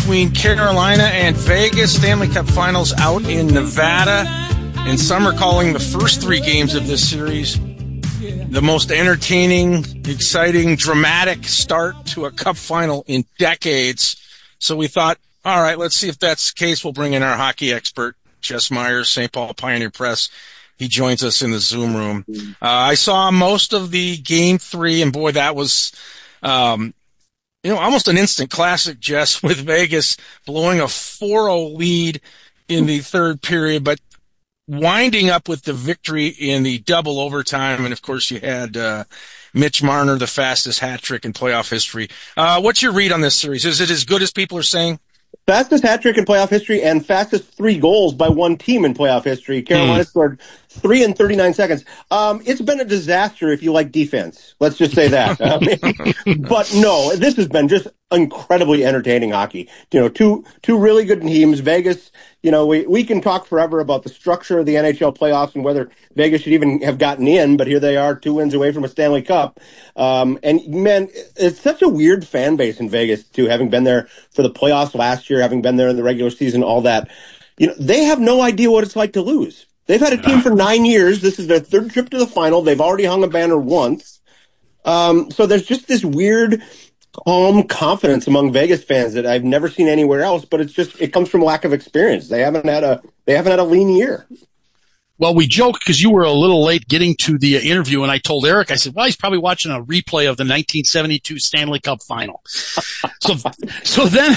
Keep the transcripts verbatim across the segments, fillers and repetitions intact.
between Carolina and Vegas. Stanley Cup Finals out in Nevada. And some are calling the first three games of this series the most entertaining, exciting, dramatic start to a Cup Final in decades. So we thought, all right, let's see if that's the case. We'll bring in our hockey expert, Jess Myers, Saint Paul Pioneer Press. He joins us in the Zoom room. Uh, I saw most of the game three, and boy, that was, um, you know, almost an instant classic, Jess, with Vegas blowing a four oh lead in the third period, but winding up with the victory in the double overtime. And of course, you had uh, Mitch Marner, the fastest hat trick in playoff history. Uh, what's your read on this series? Is it as good as people are saying? Fastest hat trick in playoff history and fastest three goals by one team in playoff history. Carolina mm. scored three in thirty-nine seconds. Um, it's been a disaster if you like defense. Let's just say that. um, but no, this has been just incredibly entertaining hockey. You know, two two really good teams. Vegas, you know, we, we can talk forever about the structure of the N H L playoffs and whether Vegas should even have gotten in, but here they are, two wins away from a Stanley Cup. Um, and man, it's such a weird fan base in Vegas too, having been there for the playoffs last year, having been there in the regular season, all that. You know, they have no idea what it's like to lose. They've had a team for nine years. This is their third trip to the final. They've already hung a banner once. Um, so there's just this weird, calm confidence among Vegas fans that I've never seen anywhere else, but it's just, it comes from lack of experience. They haven't had a, they haven't had a lean year. Well, we joke because you were a little late getting to the interview, and I told Eric, I said, well, he's probably watching a replay of the nineteen seventy-two Stanley Cup Final. so, so then,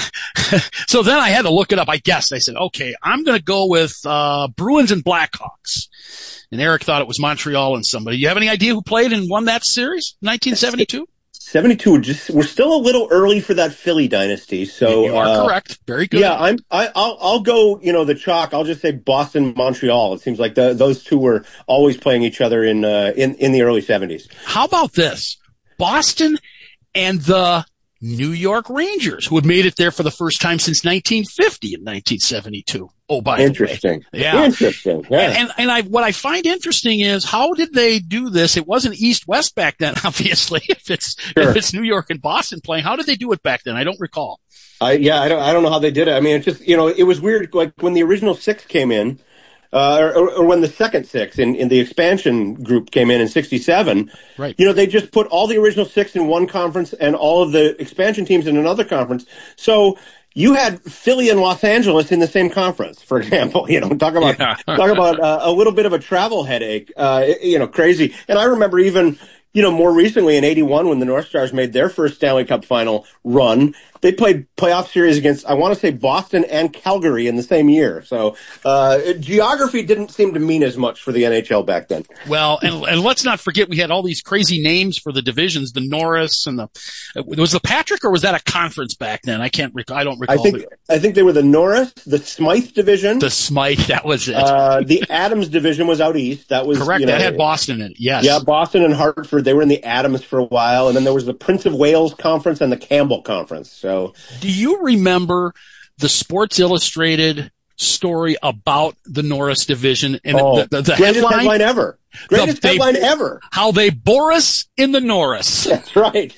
so then I had to look it up. I guessed. I said, okay, I'm going to go with, uh, Bruins and Blackhawks. And Eric thought it was Montreal and somebody. You have any idea who played and won that series? nineteen seventy-two? seventy-two, just we're still a little early for that Philly dynasty. So you are uh, correct. Very good. Yeah, I'm. I, I'll. I'll go. You know, the chalk. I'll just say Boston, Montreal. It seems like the, those two were always playing each other in uh, in in the early seventies. How about this? Boston and the New York Rangers, who had made it there for the first time since nineteen fifty in nineteen seventy-two. Oh, by interesting. the way. Yeah. Interesting. Yeah. And, and, and I, what I find interesting is how did they do this? It wasn't East-West back then, obviously, if it's, sure. if it's New York and Boston playing. How did they do it back then? I don't recall. I, yeah, I don't, I don't know how they did it. I mean, it's just, you know, it was weird. Like when the original six came in, uh, or, or when the second six in, in the expansion group came in in sixty-seven, right. You know, they just put all the original six in one conference and all of the expansion teams in another conference. So, you had Philly and Los Angeles in the same conference, for example. You know, talk about yeah. talk about uh, a little bit of a travel headache. Uh, you know, crazy. And I remember even, you know, more recently in eighty-one when the North Stars made their first Stanley Cup final run, they played playoff series against, I want to say, Boston and Calgary in the same year. So uh geography didn't seem to mean as much for the N H L back then. Well, and, and let's not forget we had all these crazy names for the divisions, the Norris and the was the Patrick, or was that a conference back then? I can't recall. I don't recall. I think the, I think they were the Norris, the Smythe division. The Smythe, that was it. Uh the Adams division was out east. That was correct. You know, that had Boston in it. Yes. Yeah, Boston and Hartford. They were in the Adams for a while, and then there was the Prince of Wales Conference and the Campbell Conference. So, do you remember the Sports Illustrated story about the Norris division and oh, the, the, the greatest headline, headline ever? Greatest the, headline they, ever. How they bore us in the Norris. That's right.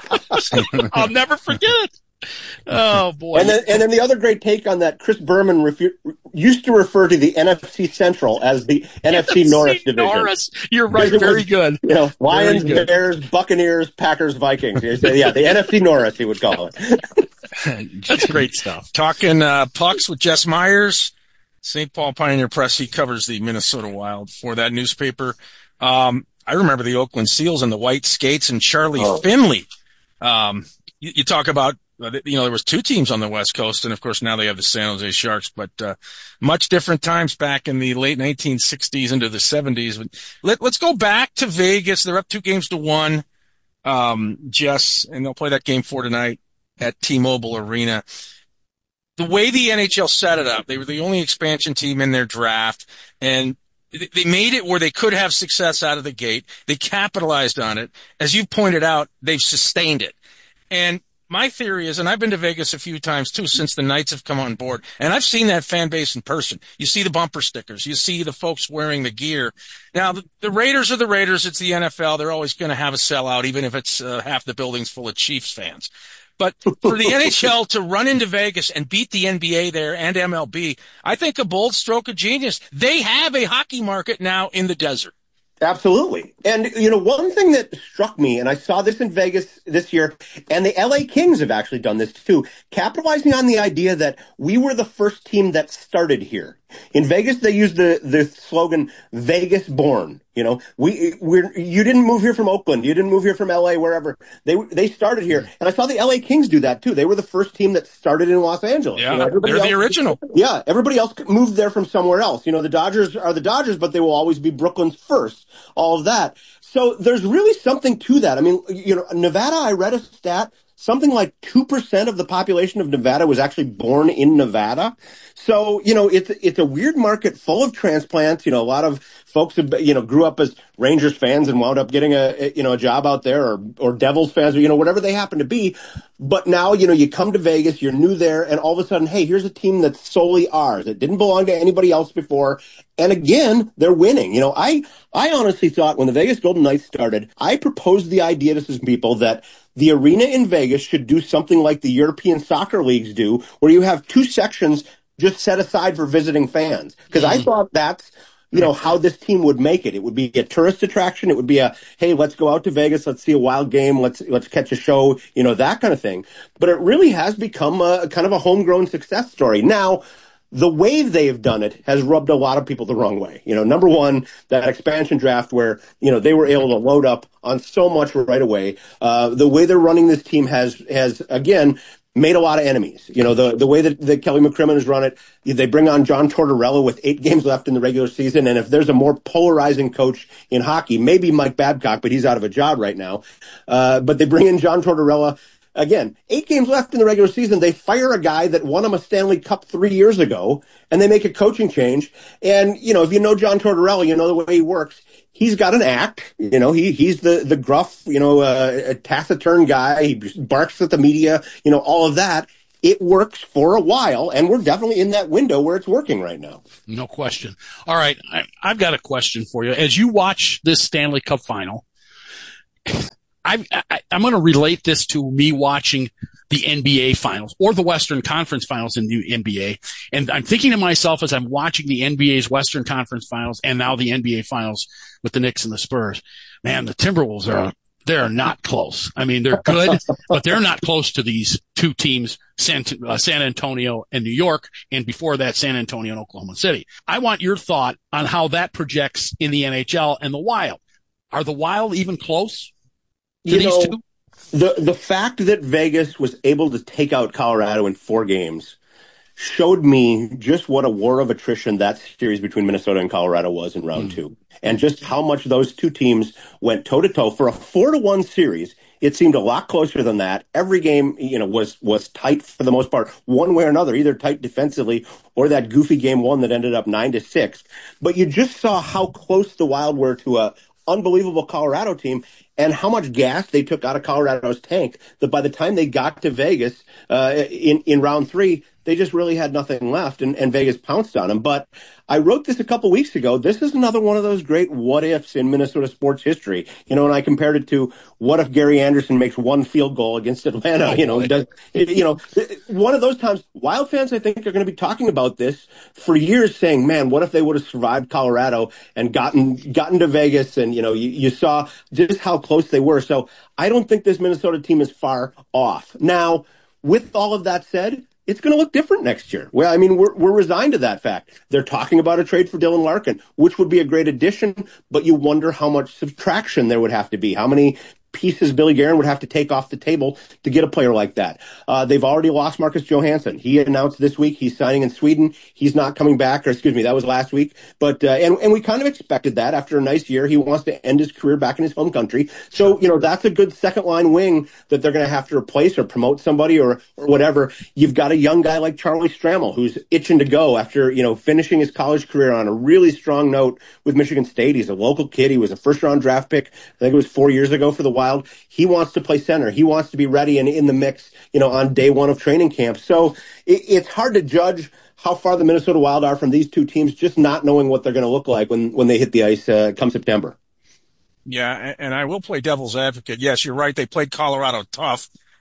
I'll never forget it. Oh boy! And then, and then the other great take on that, Chris Berman refu- used to refer to the N F C Central as the N F C Norris division. Norris, you're right. Very was, good. You know, Lions, Bears, Buccaneers, Packers, Vikings. Yeah, the N F C Norris, he would call it. That's great stuff. Talking uh, pucks with Jess Myers, Saint Paul Pioneer Press. He covers the Minnesota Wild for that newspaper. Um, I remember the Oakland Seals and the white skates and Charlie oh. Finley. Um, you, you talk about. You know, there was two teams on the West Coast, and of course now they have the San Jose Sharks, but uh, much different times back in the late nineteen sixties into the seventies. But let, let's go back to Vegas. They're up two games to one, um, Jess, and they'll play that game four tonight at T-Mobile Arena. The way the N H L set it up, they were the only expansion team in their draft, and they made it where they could have success out of the gate. They capitalized on it. As you pointed out, they've sustained it. And my theory is, and I've been to Vegas a few times too since the Knights have come on board, and I've seen that fan base in person. You see the bumper stickers. You see the folks wearing the gear. Now, the, the Raiders are the Raiders. It's the N F L. They're always going to have a sellout, even if it's uh, half the building's full of Chiefs fans. But for the N H L to run into Vegas and beat the N B A there and M L B, I think a bold stroke of genius. They have a hockey market now in the desert. Absolutely. And, you know, one thing that struck me, and I saw this in Vegas this year, and the L A Kings have actually done this too, capitalizing on the idea that we were the first team that started here. In Vegas, they used the, the slogan, Vegas born. You know, we, we're, you didn't move here from Oakland. You didn't move here from L A, wherever. They, they started here. And I saw the L A Kings do that too. They were the first team that started in Los Angeles. Yeah, you know, they're else, the original. Yeah, everybody else moved there from somewhere else. You know, the Dodgers are the Dodgers, but they will always be Brooklyn's first. All of that. So there's really something to that. I mean, you know, Nevada, I read a stat, something like two percent of the population of Nevada was actually born in Nevada. So, you know, it's, it's a weird market full of transplants. You know, a lot of folks, you know, grew up as Rangers fans and wound up getting a, you know, a job out there, or, or Devils fans, or, you know, whatever they happen to be. But now, you know, you come to Vegas, you're new there, and all of a sudden, hey, here's a team that's solely ours. It didn't belong to anybody else before. And again, they're winning. You know, I, I honestly thought when the Vegas Golden Knights started, I proposed the idea to some people that the arena in Vegas should do something like the European soccer leagues do, where you have two sections just set aside for visiting fans. Because I thought that's, you know, how this team would make it. It would be a tourist attraction. It would be a, hey, let's go out to Vegas. Let's see a wild game. Let's, let's catch a show, you know, that kind of thing. But it really has become a kind of a homegrown success story. Now, the way they've done it has rubbed a lot of people the wrong way. You know, number one, that expansion draft where, you know, they were able to load up on so much right away. Uh, the way they're running this team has, has, again, made a lot of enemies. You know, the, the way that, that Kelly McCrimmon has run it, they bring on John Tortorella with eight games left in the regular season. And if there's a more polarizing coach in hockey, maybe Mike Babcock, but he's out of a job right now. Uh, but they bring in John Tortorella. Again, eight games left in the regular season. They fire a guy that won him a Stanley Cup three years ago, and they make a coaching change. And, you know, if you know John Tortorella, you know the way he works. He's got an act. You know, he, he's the, the gruff, you know, uh, taciturn guy. He barks at the media, you know, all of that. It works for a while, and we're definitely in that window where it's working right now. No question. All right. I, I've got a question for you. As you watch this Stanley Cup final, I, I, I'm going to relate this to me watching the N B A finals or the Western Conference finals in the N B A. And I'm thinking to myself as I'm watching the N B A's Western Conference finals and now the N B A finals with the Knicks and the Spurs, man, the Timberwolves are, they're not close. I mean, they're good, but they're not close to these two teams, San, uh, San Antonio and New York. And before that, San Antonio and Oklahoma City. I want your thought on how that projects in the N H L and the Wild. Are the Wild even close? You know, the, the fact that Vegas was able to take out Colorado in four games showed me just what a war of attrition that series between Minnesota and Colorado was in round mm. two. And just how much those two teams went toe to toe for a four to one series. It seemed a lot closer than that. Every game, you know, was, was tight for the most part, one way or another, either tight defensively or that goofy game one that ended up nine to six. But you just saw how close the Wild were to a unbelievable Colorado team, and how much gas they took out of Colorado's tank that by the time they got to Vegas uh, in, in round three, they just really had nothing left, and, and Vegas pounced on them. But I wrote this a couple weeks ago. This is another one of those great what-ifs in Minnesota sports history. You know, and I compared it to what if Gary Anderson makes one field goal against Atlanta? Oh, you know, does, you know, one of those times, Wild fans, I think, are going to be talking about this for years, saying, man, what if they would have survived Colorado and gotten gotten to Vegas? And, you know, you, you saw just how close they were. So I don't think this Minnesota team is far off. Now, with all of that said, it's going to look different next year. Well, I mean, we're, we're resigned to that fact. They're talking about a trade for Dylan Larkin, which would be a great addition, but you wonder how much subtraction there would have to be, how many pieces Billy Guerin would have to take off the table to get a player like that. Uh, they've already lost Marcus Johansson. He announced this week he's signing in Sweden. He's not coming back, or excuse me, that was last week. But, uh, and, and we kind of expected that after a nice year. He wants to end his career back in his home country. So, you know, that's a good second line wing that they're going to have to replace or promote somebody or, or whatever. You've got a young guy like Charlie Stramel who's itching to go after, you know, finishing his college career on a really strong note with Michigan State. He's a local kid. He was a first round draft pick. I think it was four years ago for the Wild. He wants to play center. He wants to be ready and in the mix, you know, on day one of training camp. So it, it's hard to judge how far the Minnesota Wild are from these two teams, just not knowing what they're going to look like when, when they hit the ice uh, come September. Yeah, and I will play devil's advocate. Yes, you're right. They played Colorado tough.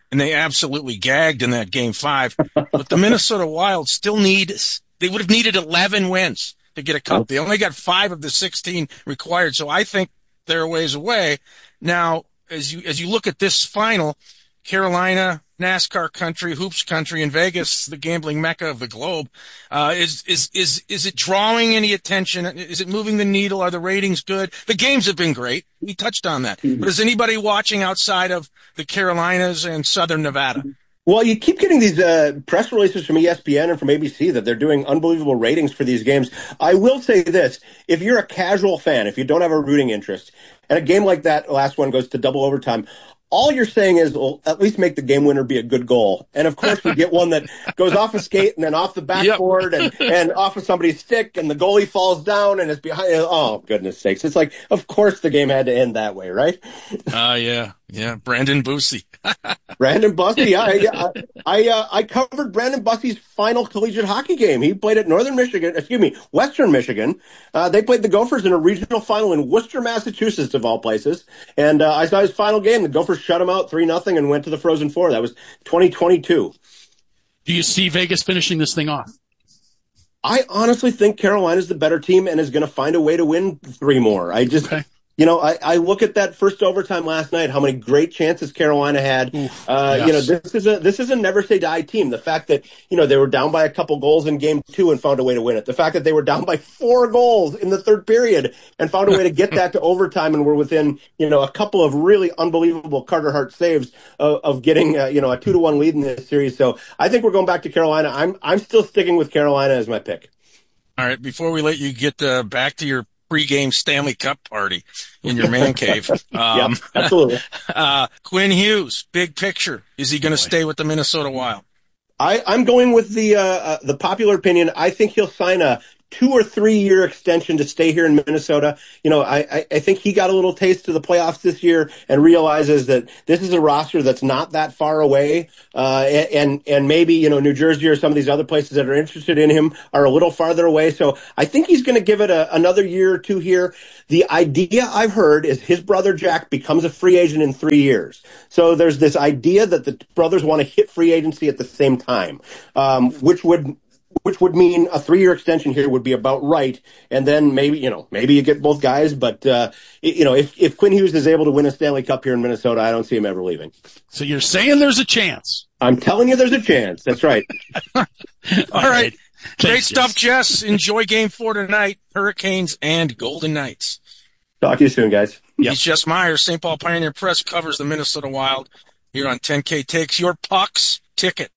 and they absolutely gagged in that game five. But the Minnesota Wild still need, they would have needed eleven wins to get a cup. They only got five of the sixteen required. So I think they're a ways away. Now, as you, as you look at this final, Carolina, NASCAR country, hoops country, in Vegas, the gambling mecca of the globe, uh, is, is, is, is it drawing any attention? Is it moving the needle? Are the ratings good? The games have been great. We touched on that. But is anybody watching outside of the Carolinas and Southern Nevada? Well, you keep getting these uh, press releases from E S P N and from A B C that they're doing unbelievable ratings for these games. I will say this. If you're a casual fan, if you don't have a rooting interest, and a game like that, last one goes to double overtime, all you're saying is, well, at least make the game winner be a good goal. And of course, we get one that goes off a skate and then off the backboard yep. and, and off of somebody's stick, and the goalie falls down and it's behind. Oh, goodness sakes. It's like, of course the game had to end that way, right? Ah, uh, yeah. Yeah. Brandon Bussi. Brandon Bussi. Yeah, I, I, uh, I covered Brandon Bussi's final collegiate hockey game. He played at Northern Michigan, excuse me, Western Michigan. Uh, they played the Gophers in a regional final in Worcester, Massachusetts, of all places. And, uh, I saw his final game. The Gophers shut him out three nothing and went to the Frozen Four. That was twenty twenty-two. Do you see Vegas finishing this thing off? I honestly think Carolina's the better team and is going to find a way to win three more. I just, okay. you know, I, I look at that first overtime last night, how many great chances Carolina had. Oof, uh, yes. You know, this is a, this is a never say die team. The fact that, you know, they were down by a couple goals in game two and found a way to win it. The fact that they were down by four goals in the third period and found a way to get that to overtime and were within, you know, a couple of really unbelievable Carter Hart saves of, of getting, uh, you know, a two to one lead in this series. So I think we're going back to Carolina. I'm, I'm still sticking with Carolina as my pick. All right. Before we let you get uh, back to your pre-game Stanley Cup party in your man cave. Um, yeah, absolutely. Uh, Quinn Hughes, big picture. Is he going to stay with the Minnesota Wild? I, I'm going with the, uh, uh, the popular opinion. I think he'll sign a two or three year extension to stay here in Minnesota. You know, I, I think he got a little taste of the playoffs this year and realizes that this is a roster that's not that far away. Uh, and, and maybe, you know, New Jersey or some of these other places that are interested in him are a little farther away. So I think he's going to give it a, another year or two here. The idea I've heard is his brother Jack becomes a free agent in three years. So there's this idea that the brothers want to hit free agency at the same time, um, which would, which would mean a three-year extension here would be about right. And then maybe, you know, maybe you get both guys. But, uh, you know, if, if Quinn Hughes is able to win a Stanley Cup here in Minnesota, I don't see him ever leaving. So you're saying there's a chance? I'm telling you there's a chance. That's right. All right. Great Thanks, stuff, Jess. Jess. Enjoy game four tonight. Hurricanes and Golden Knights. Talk to you soon, guys. Yep. He's Jess Myers. Saint Paul Pioneer Press covers the Minnesota Wild here on ten K Takes Your Pucks ticket.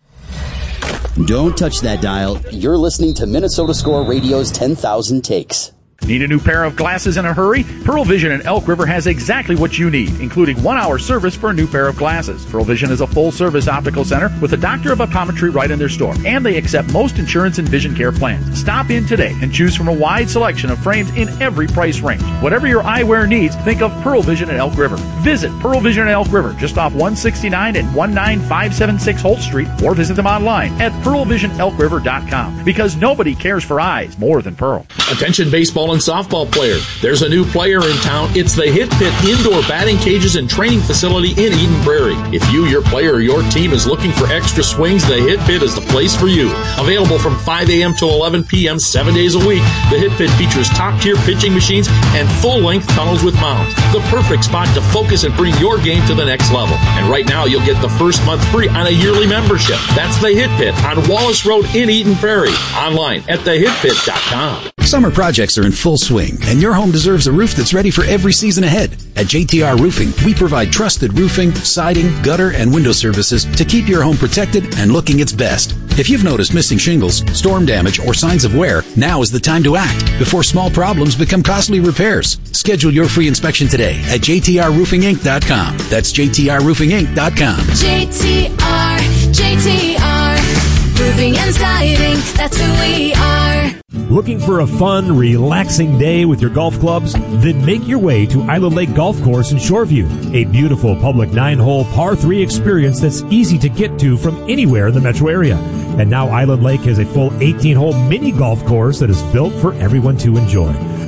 Don't touch that dial. You're listening to Minnesota Score Radio's ten thousand Takes. Need a new pair of glasses in a hurry? Pearl Vision in Elk River has exactly what you need, including one-hour service for a new pair of glasses. Pearl Vision is a full-service optical center with a doctor of optometry right in their store, and they accept most insurance and vision care plans. Stop in today and choose from a wide selection of frames in every price range. Whatever your eyewear needs, think of Pearl Vision in Elk River. Visit Pearl Vision in Elk River just off one sixty-nine and one nine five seven six Holt Street, or visit them online at pearl vision elk river dot com, because nobody cares for eyes more than Pearl. Attention baseball and softball players. There's a new player in town. It's the Hit Pit Indoor Batting Cages and Training Facility in Eden Prairie. If you, your player, or your team is looking for extra swings, the Hit Pit is the place for you. Available from five a.m. to eleven p.m. seven days a week, the Hit Pit features top-tier pitching machines and full-length tunnels with mounts. The perfect spot to focus and bring your game to the next level. And right now, you'll get the first month free on a yearly membership. That's the Hit Pit on Wallace Road in Eden Prairie. Online at the hit pit dot com. Summer projects are in full swing, and your home deserves a roof that's ready for every season ahead. At J T R Roofing, we provide trusted roofing, siding, gutter, and window services to keep your home protected and looking its best. If you've noticed missing shingles, storm damage, or signs of wear, now is the time to act before small problems become costly repairs. Schedule your free inspection today at j t r roofing inc dot com. That's j t r roofing inc dot com. J T R, J T R, roofing and siding, that's who we are. Looking for a fun, relaxing day with your golf clubs? Then make your way to Island Lake Golf Course in Shoreview, a beautiful public nine-hole par three experience that's easy to get to from anywhere in the metro area. And now Island Lake has a full eighteen-hole mini golf course that is built for everyone to enjoy.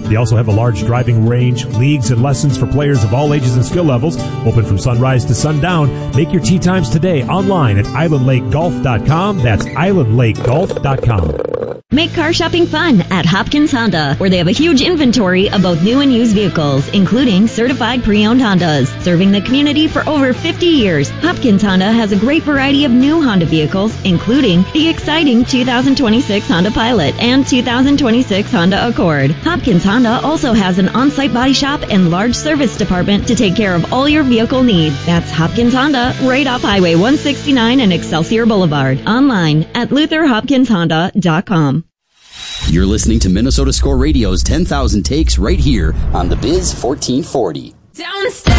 They also have a large driving range, leagues, and lessons for players of all ages and skill levels, open from sunrise to sundown. Make your tee times today online at island lake golf dot com. That's island lake golf dot com. Make car shopping fun at Hopkins Honda, where they have a huge inventory of both new and used vehicles, including certified pre-owned Hondas. Serving the community for over fifty years, Hopkins Honda has a great variety of new Honda vehicles, including the exciting two thousand twenty-six Honda Pilot and two thousand twenty-six Honda Accord. Hopkins Honda also has an on-site body shop and large service department to take care of all your vehicle needs. That's Hopkins Honda, right off Highway one sixty-nine and Excelsior Boulevard. Online at luther hopkins honda dot com. You're listening to Minnesota Score Radio's ten thousand Takes right here on the Biz fourteen forty. Don't stay.